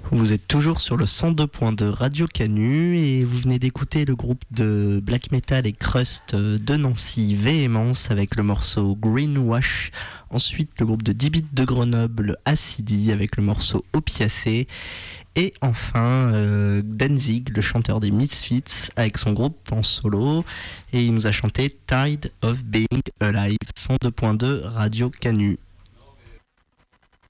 Vous êtes toujours sur le 102.2 Radio Canu et vous venez d'écouter le groupe de black metal et crust de Nancy, Véhémence, avec le morceau Greenwash. Ensuite, le groupe de 10 bits de Grenoble, Acidi, avec le morceau Opiacé. Et enfin, Danzig, le chanteur des Misfits, avec son groupe en solo. Et il nous a chanté Tide of Being Alive, 102.2 Radio Canu.